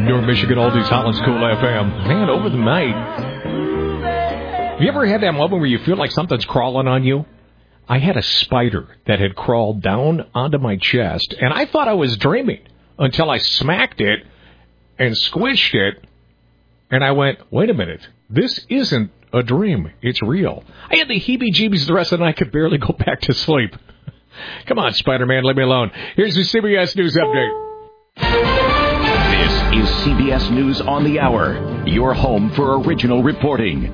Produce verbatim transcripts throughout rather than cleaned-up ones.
North Michigan Oldies, Holland's Cool F M. Man, over the night, have you ever had that moment where you feel like something's crawling on you? I had a spider that had crawled down onto my chest, and I thought I was dreaming until I smacked it and squished it, and I went, wait a minute, this isn't a dream, it's real. I had the heebie-jeebies the rest of the night, I could barely go back to sleep. Come on, Spider-Man, leave me alone. Here's the C B S News Update. This is C B S News on the Hour, your home for original reporting.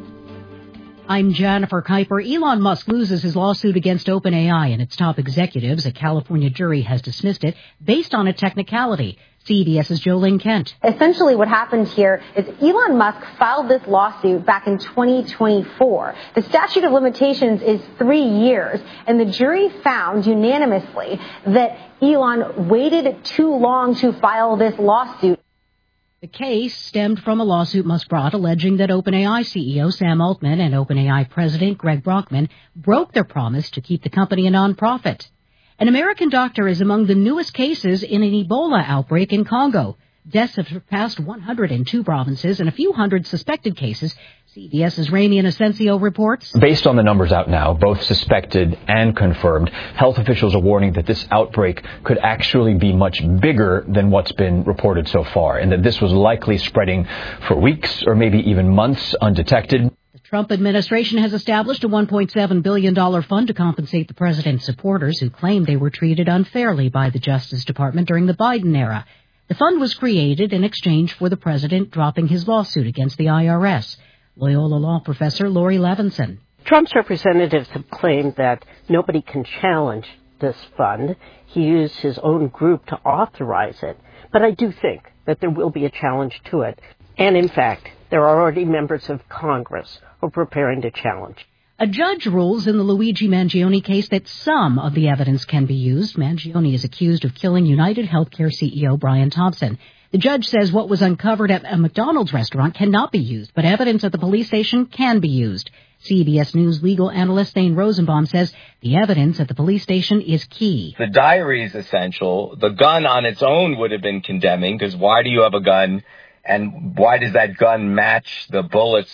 I'm Jennifer Kuiper. Elon Musk loses his lawsuit against OpenAI and its top executives. A California jury has dismissed it based on a technicality. CBS's Jolene Kent. Essentially what happened here is Elon Musk filed this lawsuit back in twenty twenty-four. The statute of limitations is three years, and the jury found unanimously that Elon waited too long to file this lawsuit. The case stemmed from a lawsuit Musk brought alleging that OpenAI C E O Sam Altman and OpenAI President Greg Brockman broke their promise to keep the company a nonprofit. An American doctor is among the newest cases in an Ebola outbreak in Congo. Deaths have surpassed one hundred in two provinces and a few hundred suspected cases. CBS's Ramy Inocencio reports. Based on the numbers out now, both suspected and confirmed, health officials are warning that this outbreak could actually be much bigger than what's been reported so far, and that this was likely spreading for weeks or maybe even months undetected. The Trump administration has established a one point seven billion dollars fund to compensate the president's supporters who claimed they were treated unfairly by the Justice Department during the Biden era. The fund was created in exchange for the president dropping his lawsuit against the I R S. Loyola Law professor Lori Levinson. Trump's representatives have claimed that nobody can challenge this fund. He used his own group to authorize it. But I do think that there will be a challenge to it. And in fact, there are already members of Congress who are preparing to challenge. A judge rules in the Luigi Mangione case that some of the evidence can be used. Mangione is accused of killing United Healthcare C E O Brian Thompson. The judge says what was uncovered at a McDonald's restaurant cannot be used, but evidence at the police station can be used. C B S News legal analyst Thane Rosenbaum says the evidence at the police station is key. The diary is essential. The gun on its own would have been condemning, because why do you have a gun, and why does that gun match the bullets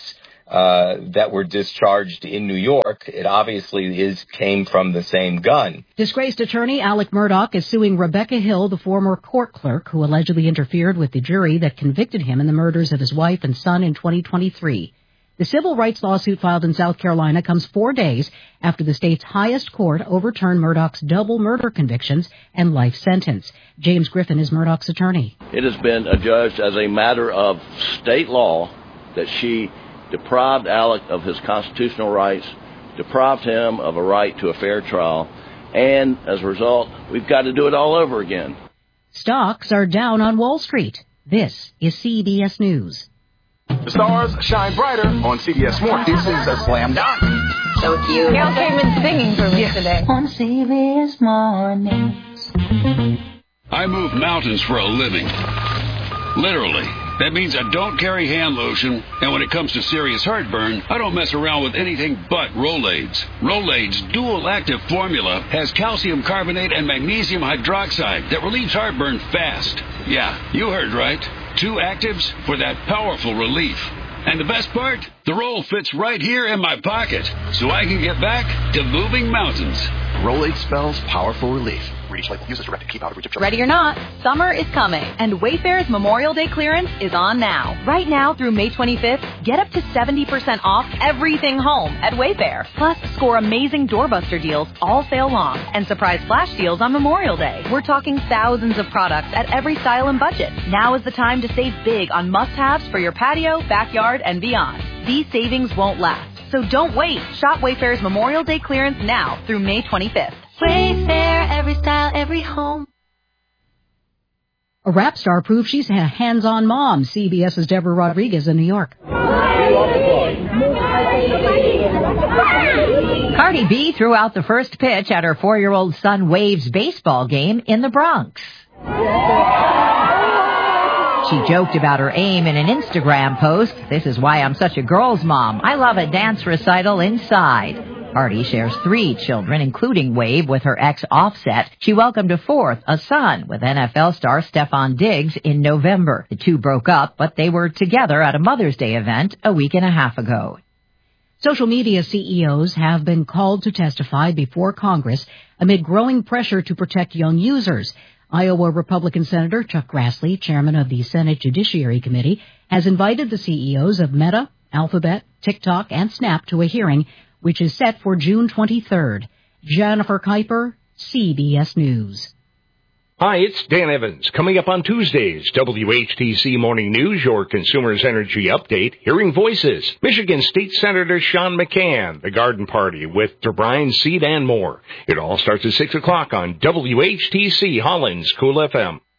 uh that were discharged in New York? It obviously is came from the same gun. Disgraced attorney Alec Murdaugh is suing Rebecca Hill, the former court clerk who allegedly interfered with the jury that convicted him in the murders of his wife and son in twenty twenty-three. The civil rights lawsuit filed in South Carolina comes four days after the state's highest court overturned Murdaugh's double murder convictions and life sentence. James Griffin is Murdaugh's attorney. It has been adjudged as a matter of state law that she deprived Alec of his constitutional rights, deprived him of a right to a fair trial, and as a result, we've got to do it all over again. Stocks are down on Wall Street. This is C B S News. The stars shine brighter on C B S Morning. This is a slam dunk. So cute. Gail came in singing for me yeah. today. On C B S Mornings. I move mountains for a living. Literally. That means I don't carry hand lotion, and when it comes to serious heartburn, I don't mess around with anything but Rolaids. Rolaids' dual-active formula has calcium carbonate and magnesium hydroxide that relieves heartburn fast. Yeah, you heard right. Two actives for that powerful relief. And the best part? The roll fits right here in my pocket, so I can get back to moving mountains. Rolaids spells powerful relief. Read each label. Use as directed. Keep out of reach of children. Ready or not, summer is coming, and Wayfair's Memorial Day clearance is on now. Right now through May twenty-fifth, get up to seventy percent off everything home at Wayfair. Plus, score amazing doorbuster deals all sale long and surprise flash deals on Memorial Day. We're talking thousands of products at every style and budget. Now is the time to save big on must-haves for your patio, backyard, and beyond. These savings won't last, so don't wait. Shop Wayfair's Memorial Day clearance now through May twenty-fifth. Wayfair, every style, every home. A rap star proves she's a hands-on mom. CBS's Deborah Rodriguez in New York. Cardi B threw out the first pitch at her four-year-old son Wave's baseball game in the Bronx. She joked about her aim in an Instagram post. This is why I'm such a girl's mom. I love a dance recital inside. Hardy shares three children, including Wave with her ex Offset. She welcomed a fourth, a son, with N F L star Stefon Diggs in November. The two broke up, but they were together at a Mother's Day event a week and a half ago. Social media C E Os have been called to testify before Congress amid growing pressure to protect young users. Iowa Republican Senator Chuck Grassley, chairman of the Senate Judiciary Committee, has invited the C E Os of Meta, Alphabet, TikTok, and Snap to a hearing, which is set for June twenty-third. Jennifer Kuiper, C B S News. Hi, it's Dan Evans. Coming up on Tuesday's W H T C Morning News, your Consumers Energy Update, Hearing Voices, Michigan State Senator Sean McCann, the Garden Party with DeBrine Seed and more. It all starts at six o'clock on W H T C Hollins Cool F M.